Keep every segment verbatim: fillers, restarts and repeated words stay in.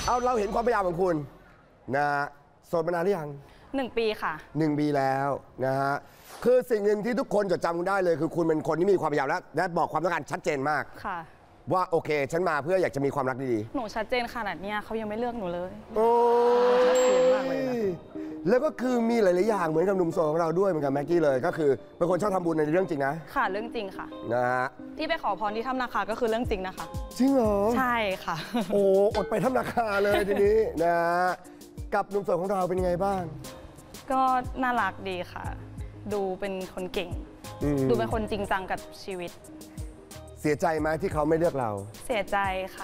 เอาเราเห็นความพยายามของคุณนะโสดมานานหรือยังหนึ่งปีค่ะหนึ่งปีแล้วนะฮะคือสิ่งหนึ่งที่ทุกคนจดจำคุณได้เลยคือคุณเป็นคนที่มีความพยายามและและบอกความต้องการชัดเจนมากค่ะว่าโอเคฉันมาเพื่ออยากจะมีความรักดีๆหนูชัดเจนขนาดนี้เขายังไม่เลือกหนูเลยโอ้ชัดเจนมากเลยนะแล้วก็คือมีหลายๆอย่างเหมือนกับหนุ่มโสดของเราด้วยเหมือนกับแม็กกี้เลยก็คือเป็นคนชอบทำบุญในเรื่องจริงนะค่ะเรื่องจริงค่ะนะฮะที่ไปขอพรที่ถ้ำนาคาก็คือเรื่องจริงนะคะจริงเหรอใช่ค่ะโอ้อดไปถ้ำนาคาเลยทีนี้นะกับหนุ่มโสดของเราเป็นยังไงบ้างก็น่ารักดีค่ะดูเป็นคนเก่งดูเป็นคนจริงจังกับชีวิตเสียใจไหมที่เขาไม่เลือกเราเสียใจค่ะ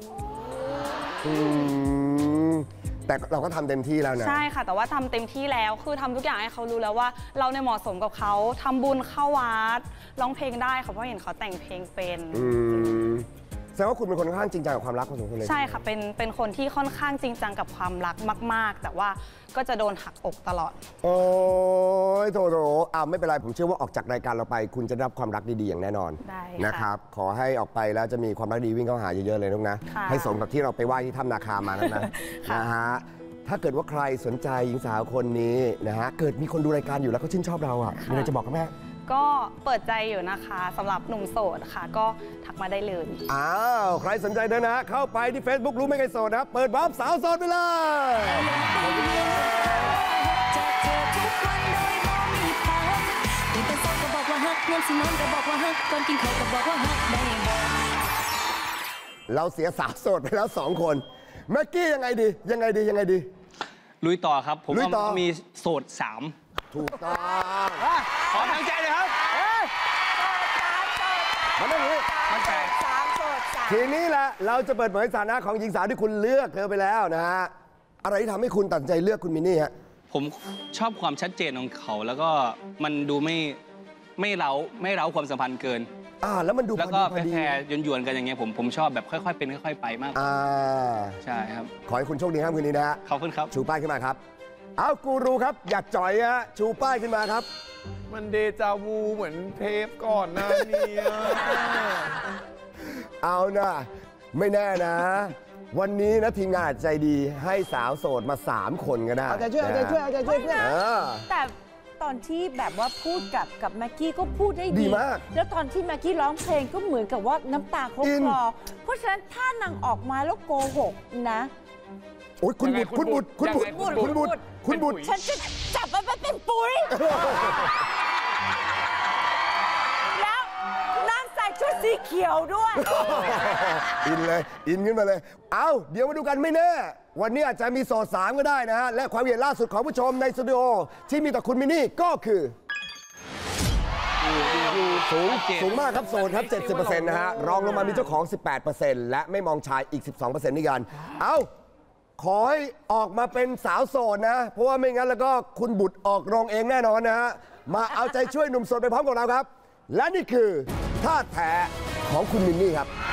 แต่เราก็ทำเต็มที่แล้วนะใช่ค่ะแต่ว่าทำเต็มที่แล้วคือทำทุกอย่างให้เขารู้แล้วว่าเราในเหมาะสมกับเขาทำบุญเข้าวัดร้องเพลงได้ค่ะเพราะเห็นเขาแต่งเพลงเป็นแสดงว่าคุณเป็นคนค่อนข้างจริงจังกับความรักของคุณเลยใช่ค่ะเป็นเป็นคนที่ค่อนข้างจริงจังกับความรักมากๆแต่ว่าก็จะโดนหักอกตลอดโอ้ยโถโถอ่าไม่เป็นไรผมเชื่อว่าออกจากรายการเราไปคุณจะได้รับความรักดีๆอย่างแน่นอนนะครับขอให้ออกไปแล้วจะมีความรักดีวิ่งเข้าหาเยอะๆเลยลูกนะให้สมกับที่เราไปไหว้ที่ถ้ำนาคามาแล้วนะนะฮะถ้าเกิดว่าใครสนใจหญิงสาวคนนี้นะฮะเกิดมีคนดูรายการอยู่แล้วเขาชื่นชอบเราอ่ะมีอะไรจะบอกกับแม่ก็เปิดใจอยู่นะคะสำหรับหนุ่มโสดค่ะก็ทักมาได้เลยอ้าวใครสนใจนะนะเข้าไปที่ Facebook รู้ไม่ใครโสดนะเปิดวาร์ปสาวโสดไปเลยเราเสียสาวโสดไปแล้วสองคนแม็กกี้ยังไงดียังไงดียังไงดีลุยต่อครับผมว่ามีโสดสามถูกต้องขอทางใจเลยครับมาได้เลยทีนี้แหละเราจะเปิดเผยสถานะของหญิงสาวที่คุณเลือกเธอไปแล้วนะฮะอะไรที่ทำให้คุณตัดใจเลือกคุณมินนี่ฮะผมชอบความชัดเจนของเขาแล้วก็มันดูไม่ไม่เร้าไม่เร้าความสัมพันธ์เกินอ่าแล้วมันดูแล้วก็แพร่ๆหยวนๆกันอย่างเงี้ยผมผมชอบแบบค่อยๆเป็นค่อยๆไปมากอ่าใช่ครับขอให้คุณโชคดีครับคืนนี้นะฮะขอบคุณครับชูป้ายขึ้นมาครับเอากูรูครับอยากจ่อยฮะชูป้ายขึ้นมาครับมันเดจาวูเหมือนเทปก่อนนะเนี่ยเอานะไม่แน่นะวันนี้นะทีมงานใจดีให้สาวโสดมาสามคนก็ได้เอาใจช่วยเอาใจช่วยเอาใจช่วยเพื่อนแต่ตอนที่แบบว่าพูดกับกับแม็กกี้ก็พูดได้ดีมากแล้วตอนที่แม็กกี้ร้องเพลงก็เหมือนกับว่าน้ำตาเขาคลอเพราะฉะนั้นถ้านางออกมาแล้วโกหกนะโอ้ยคุณบุตรคุณบุตรคุณบุตรคุณบุตรคุณบุตรฉันจะจับมันไปเป็นปุ๋ยแล้วนางใส่ชุดสีเขียวด้วยอินเลยอินขึ้นมาเลยเอาเดี๋ยวมาดูกันไม่แน่วันนี้อาจจะมีโสดสามก็ได้นะฮะและความเห็นล่าสุดของผู้ชมในสตูดิโอที่มีต่อคุณมินนี่ก็คือสูงสูงมากครับโสดครับ เจ็ดสิบเปอร์เซ็นต์ นะฮะรองลงมามีเจ้าของ สิบแปดเปอร์เซ็นต์ และไม่มองชายอีก สิบสองเปอร์เซ็นต์ นี่กันเอาขอให้ออกมาเป็นสาวโสดนะเพราะว่าไม่งั้นแล้วก็คุณบุตรออกโรงเองแน่นอนนะฮะมาเอาใจช่วยหนุ่มโสดไปพร้อมกับเราครับและนี่คือท่าแท้ของคุณมินนี่ครับ